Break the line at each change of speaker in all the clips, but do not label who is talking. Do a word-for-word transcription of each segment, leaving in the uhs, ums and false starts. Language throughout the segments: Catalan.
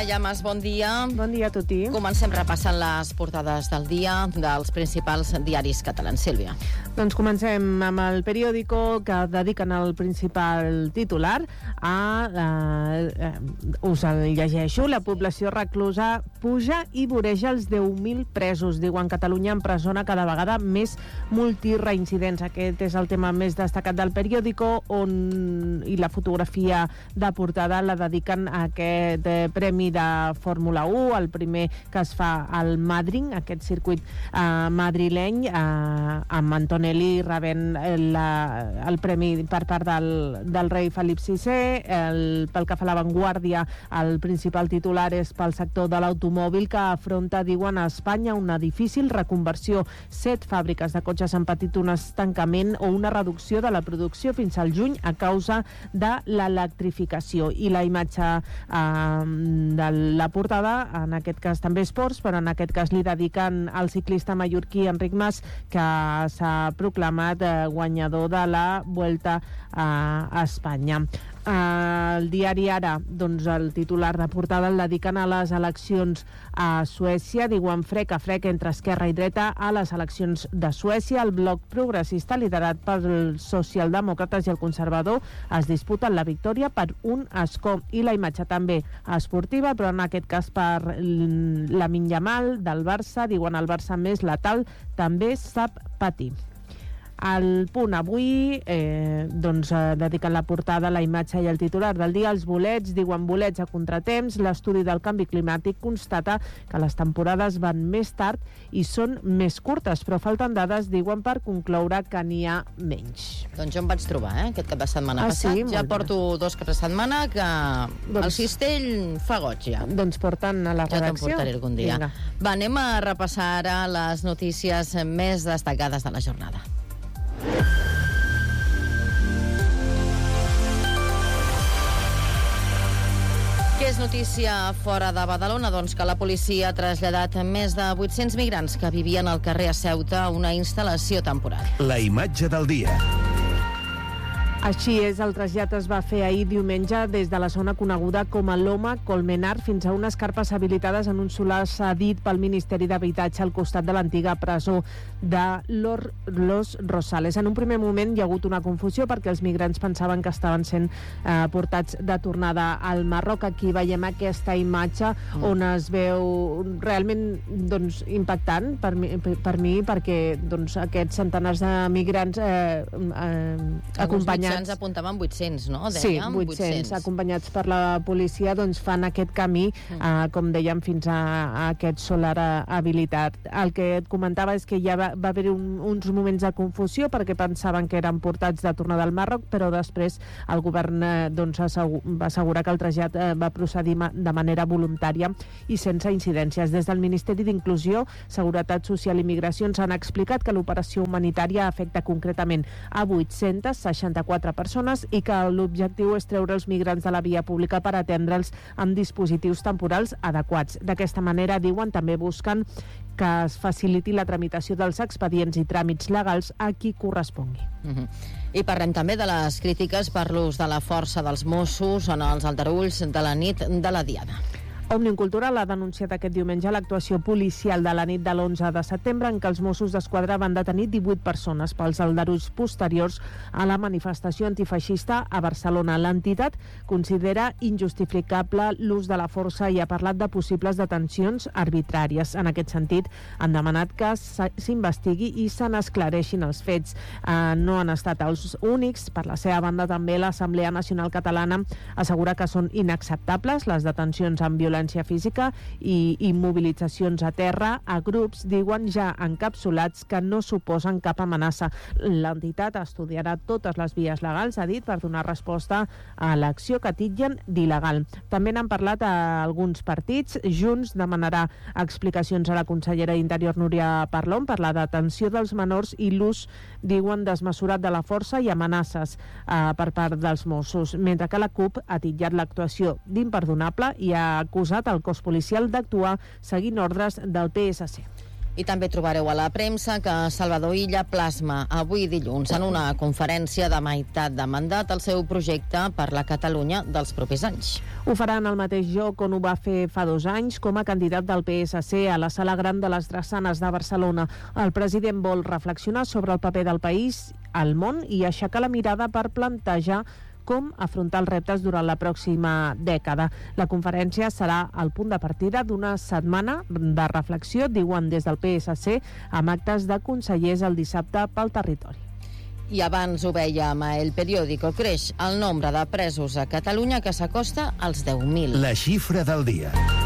Laia Mas, bon dia.
Bon dia a tothom.
Comencem repassant les portades del dia dels principals diaris catalans. Sílvia.
Doncs comencem amb el periòdico, que dediquen el principal titular a, eh, eh, us el llegeixo, la població reclusa puja i voreja els deu mil presos. Diuen Catalunya empresona cada vegada més multireincidents. Aquest és el tema més destacat del periòdico, on i la fotografia de portada la dediquen a aquest eh, premi de Fórmula u, el primer que es fa al Madrid, aquest circuit eh, madrileny, eh, amb Antonelli rebent la, el premi per part del, del rei Felip sisè. El, pel que fa a l'avantguàrdia, el principal titular és pel sector de l'automòbil, que afronta, diuen, a Espanya una difícil reconversió. Set fàbriques de cotxes han patit un estancament o una reducció de la producció fins al juny a causa de l'electrificació. I la imatge eh, de la portada, en aquest cas també esports, però en aquest cas li dediquen al ciclista mallorquí Enric Mas, que s'ha proclamat eh, guanyador de la Vuelta a Espanya. El diari Ara, doncs el titular de portada el dediquen a les eleccions a Suècia. Diuen frec a frec entre esquerra i dreta a les eleccions de Suècia. El bloc progressista, liderat pels socialdemòcrates i el conservador, es disputen la victòria per un escó. I la imatge també esportiva, però en aquest cas per Lamine Yamal del Barça. Diuen el Barça més letal també sap patir. Al Punt avui eh, doncs, eh, dediquen la portada, la imatge i el titular del dia. Els bolets, diuen bolets a contratemps. L'estudi del canvi climàtic constata que les temporades van més tard i són més curtes, però falten dades, diuen, per concloure que n'hi ha menys.
Doncs jo em vaig trobar, eh, aquest cap de setmana
ah,
passat.
Sí?
Ja porto dos caps de setmana que doncs, el cistell fa goig ja.
Doncs porten a la redacció.
Ja te'n portaré algun dia.
Vinga.
Va, anem a repassar ara les notícies més destacades de la jornada. Què és notícia fora de Badalona? Doncs que la policia ha traslladat més de vuit-cents migrants que vivien al carrer a Ceuta a una instal·lació temporal.
La imatge del dia.
Així és, el trasllat es va fer ahir diumenge des de la zona coneguda com a Loma Colmenar fins a unes carpes habilitades en un solar cedit pel Ministeri d'Habitatge al costat de l'antiga presó de Los Rosales. En un primer moment hi ha hagut una confusió perquè els migrants pensaven que estaven sent eh, portats de tornada al Marroc. Aquí veiem aquesta imatge mm. on es veu realment doncs, impactant per mi, per mi perquè doncs, aquests centenars de migrants eh, eh, acompanyats
ens apuntaven vuit-cents, no? Dèiem,
sí, vuit-cents, vuit-cents, acompanyats per la policia, doncs fan aquest camí, mm. eh, com dèiem, fins a, a aquest solar habilitat. El que et comentava és que ja va, va haver un, uns moments de confusió perquè pensaven que eren portats de tornada al Marroc, però després el govern eh, doncs, assegu- va assegurar que el trasllat eh, va procedir ma- de manera voluntària i sense incidències. Des del Ministeri d'Inclusió, Seguretat Social i Migracions han explicat que l'operació humanitària afecta concretament a vuit-centes seixanta-quatre persones i que l'objectiu és treure els migrants de la via pública per atendre'ls amb dispositius temporals adequats. D'aquesta manera, diuen, també busquen que es faciliti la tramitació dels expedients i tràmits legals a qui correspongui.
Uh-huh. I parlem també de les crítiques per l'ús de la força dels Mossos en els aldarulls de la nit de la Diada.
Òmnium Cultural ha denunciat aquest diumenge l'actuació policial de la nit de l'onze de setembre en què els Mossos d'Esquadra van detenir divuit persones pels aldarulls posteriors a la manifestació antifeixista a Barcelona. L'entitat considera injustificable l'ús de la força i ha parlat de possibles detencions arbitràries. En aquest sentit, han demanat que s'investigui i se n'esclareixin els fets. Eh, no han estat els únics. Per la seva banda, també l'Assemblea Nacional Catalana assegura que són inacceptables les detencions amb violència física i immobilitzacions a terra a grups, diuen, ja encapsulats que no suposen cap amenaça. L'entitat estudiarà totes les vies legals, ha dit, per donar resposta a l'acció que titllen d'il·legal. També n'han parlat a alguns partits. Junts demanarà explicacions a la consellera d'Interior, Núria Parlon, per la detenció dels menors i l'ús, diuen, desmesurat de la força i amenaces eh, per part dels Mossos, mentre que la CUP ha titllat l'actuació d'imperdonable i ha acusat el cos policial d'actuar seguint ordres del P S C.
I també trobareu a la premsa que Salvador Illa plasma avui dilluns en una conferència de meitat de mandat el seu projecte per la Catalunya dels propers anys.
Ho farà en el mateix lloc on ho va fer fa dos anys com a candidat del P S C a la Sala Gran de les Drassanes de Barcelona. El president vol reflexionar sobre el paper del país al món i aixecar la mirada per plantejar com afrontar els reptes durant la pròxima dècada. La conferència serà el punt de partida d'una setmana de reflexió, diuen des del P S C, amb actes de consellers el dissabte pel territori.
I abans ho vèiem a El Periódico, creix el nombre de presos a Catalunya que s'acosta als deu mil.
La xifra del dia.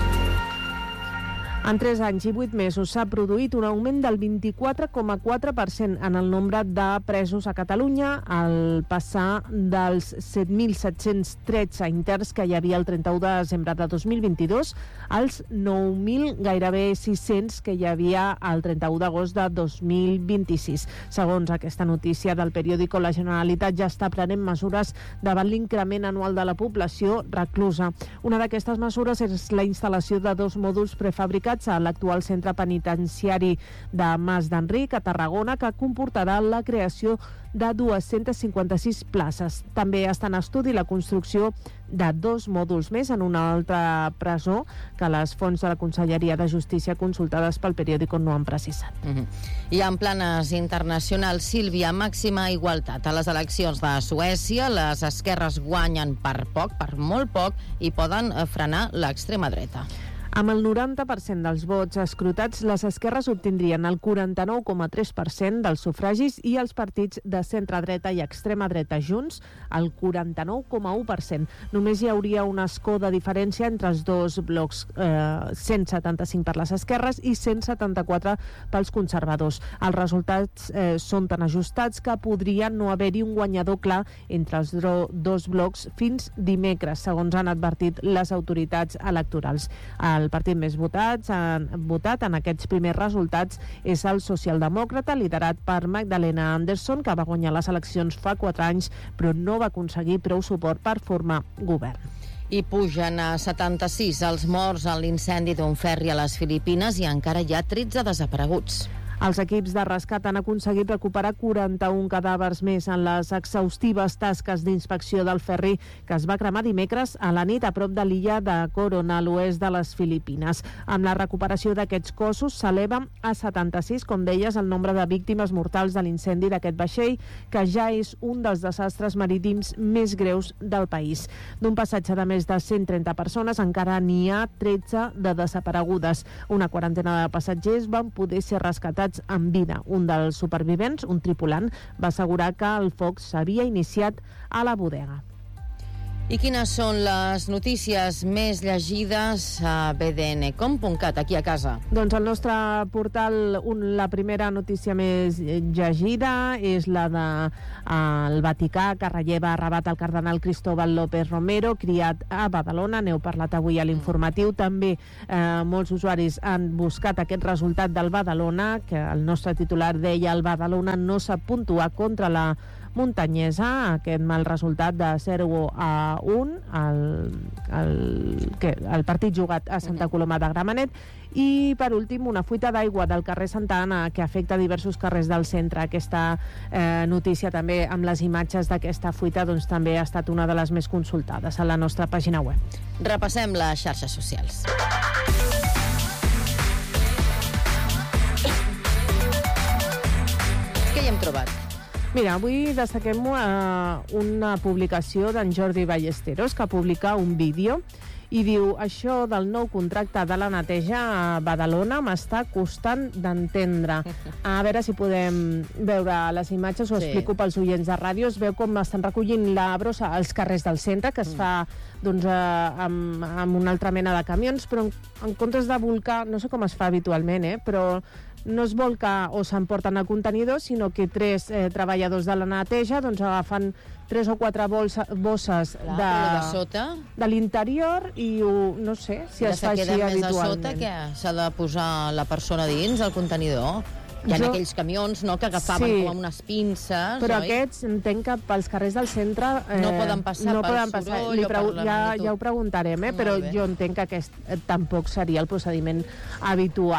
En tres anys i vuit mesos s'ha produït un augment del vint-i-quatre coma quatre per cent en el nombre de presos a Catalunya, al passar dels set mil set-cents tretze interns que hi havia el trenta-u de desembre de dos mil vint-i-dos als nou mil gairebé sis-cents que hi havia el trenta-u d'agost de dos mil vint-i-sis. Segons aquesta notícia del Periódico, la Generalitat ja està prenent mesures davant l'increment anual de la població reclusa. Una d'aquestes mesures és la instal·lació de dos mòduls prefabricats a l'actual centre penitenciari de Mas d'Enric, a Tarragona, que comportarà la creació de dues-centes cinquanta-sis places. També està en estudi la construcció de dos mòduls més en una altra presó que les fonts de la Conselleria de Justícia consultades pel Periódico no han precisat.
Mm-hmm. I en planes internacionals, Sílvia, màxima igualtat. A les eleccions de Suècia, les esquerres guanyen per poc, per molt poc, i poden frenar l'extrema dreta.
Amb el noranta per cent dels vots escrutats, les esquerres obtindrien el quaranta-nou coma tres per cent dels sufragis i els partits de centre-dreta i extrema-dreta junts el quaranta-nou coma u per cent. Només hi hauria un escó de diferència entre els dos blocs, eh, cent setanta-cinc per les esquerres i cent setanta-quatre pels conservadors. Els resultats eh, són tan ajustats que podria no haver-hi un guanyador clar entre els dos blocs fins dimecres, segons han advertit les autoritats electorals. El partit més votat, han votat en aquests primers resultats és el socialdemòcrata, liderat per Magdalena Andersson, que va guanyar les eleccions fa quatre anys, però no va aconseguir prou suport per formar govern.
I pugen a setanta-sis els morts en l'incendi d'un ferri a les Filipines i encara hi ha tretze desapareguts.
Els equips de rescat han aconseguit recuperar quaranta-un cadàvers més en les exhaustives tasques d'inspecció del ferri que es va cremar dimecres a la nit a prop de l'illa de Coron, a l'oest de les Filipines. Amb la recuperació d'aquests cossos s'eleva a setanta-sis, com deies, el nombre de víctimes mortals de l'incendi d'aquest vaixell, que ja és un dels desastres marítims més greus del país. D'un passatge de més de cent trenta persones, encara n'hi ha tretze de desaparegudes. Una quarantena de passatgers van poder ser rescatats amb vida. Un dels supervivents, un tripulant, va assegurar que el foc s'havia iniciat a la bodega.
I quines són les notícies més llegides a b d n com punt cat, aquí a casa?
Doncs al nostre portal un, la primera notícia més llegida és la de eh, el Vaticà, que relleva arrabat el cardenal Cristóbal López Romero, criat a Badalona. N'heu parlat avui a l'informatiu. També eh, molts usuaris han buscat aquest resultat del Badalona, que el nostre titular deia: el Badalona no sap puntuar contra la muntanyesa, aquest mal resultat de zero a un, el, el, que, el partit jugat a Santa Coloma de Gramenet. I, per últim, una fuita d'aigua del carrer Santa Anna que afecta diversos carrers del centre. Aquesta eh, notícia també, amb les imatges d'aquesta fuita, doncs també ha estat una de les més consultades a la nostra pàgina web.
Repassem les xarxes socials. Què hi hem trobat?
Mira, avui destaquem uh, una publicació d'en Jordi Ballesteros, que publica un vídeo i diu: això del nou contracte de la neteja a Badalona m'està costant d'entendre. A veure si podem veure les imatges, ho
Sí.
explico pels oients de ràdio. Es veu com estan recollint la brossa als carrers del centre, que es fa doncs, eh, amb, amb una altra mena de camions, però en, en comptes de volcar, no sé com es fa habitualment, eh, però no es volca o s'emporten al contenidor, sinó que tres eh, treballadors de la neteja doncs, agafen tres o quatre bolsa, bosses
Clar,
de,
de sota,
de l'interior i ho, no sé si
ja
es
se
fa així
queda més a
habitualment.
sota, que s'ha de posar la persona dins, el contenidor. Hi ha
Jo-
aquells camions, no?, que agafaven
Sí.
com amb unes pinces,
Però
oi?
aquests entenc que pels carrers del centre eh,
No poden passar
no
pel
poden passar.
soroll
Li
o per la
ja,
magnitud.
ja ho preguntarem, eh?
Molt
Però
bé.
jo entenc que aquest eh, tampoc seria el procediment habitual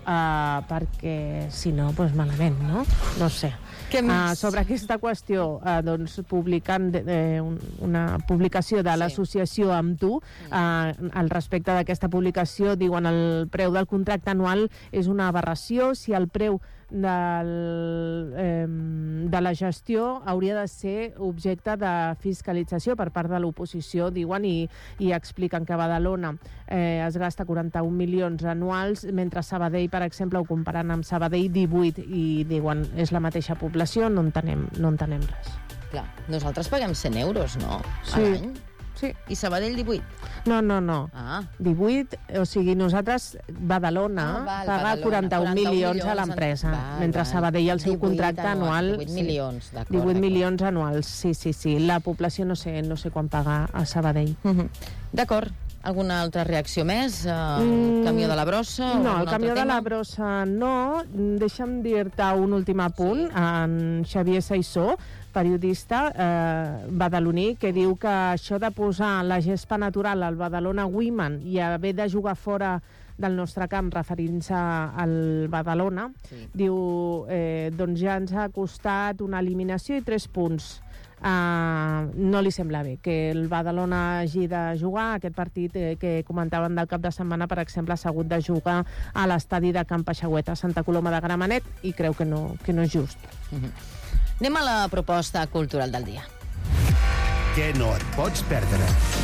uh, perquè si no, doncs malament, no? No sé. Uh, sobre aquesta qüestió, uh, doncs publicant eh, un, una publicació de l'associació Amb Tu, uh, al respecte d'aquesta publicació diuen el preu del contracte anual és una aberració, si el preu del, eh, de la gestió hauria de ser objecte de fiscalització per part de l'oposició, diuen, i, i expliquen que a Badalona eh, es gasta quaranta-un milions anuals, mentre Sabadell, per exemple, ho comparen amb Sabadell, divuit, i diuen és la mateixa població, no entenem, no entenem res.
Clar, nosaltres paguem cent euros, no?
Sí.
A l'any?
Sí.
I Sabadell divuit?
No, no, no.
Ah.
divuit, o sigui, nosaltres, Badalona,
ah, val,
paga
Badalona,
quaranta-un milions a l'empresa,
val,
mentre
val.
Sabadell el seu
divuit
contracte anual...
divuit milions, d'acord.
divuit milions anuals, sí, sí, sí. La població no sé, no sé quan paga a Sabadell.
Uh -huh. D'acord. Alguna altra reacció més? El
mm,
camió de la brossa?
No, el camió de la brossa no. Deixa'm dir-te un últim apunt. Sí. En Xavier Saissó, periodista eh, badaloní, que diu que això de posar la gespa natural al Badalona Women i haver de jugar fora del nostre camp, referint-se al Badalona, sí. diu, eh, doncs ja ens ha costat una eliminació i tres punts. Uh, no li sembla bé que el Badalona hagi de jugar aquest partit eh, que comentaven del cap de setmana, per exemple, s'ha hagut de jugar a l'estadi de Can Paixagüet a Santa Coloma de Gramenet, i creu que no, que no és just.
Uh-huh. Anem a la proposta cultural del dia.
Què no et pots perdre?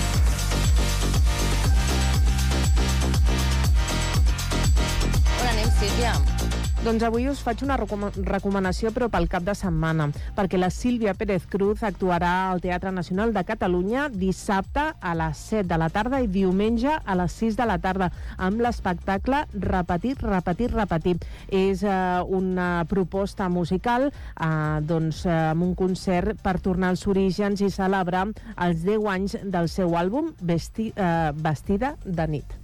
On anem, Sílvia?
Doncs avui us faig una recomanació, però pel cap de setmana, perquè la Sílvia Pérez Cruz actuarà al Teatre Nacional de Catalunya dissabte a les set de la tarda i diumenge a les sis de la tarda, amb l'espectacle Repetir, repetir, repetir. És eh, una proposta musical eh, doncs, eh, amb un concert per tornar als orígens i celebrar els deu anys del seu àlbum Vesti, eh, Vestida de nit.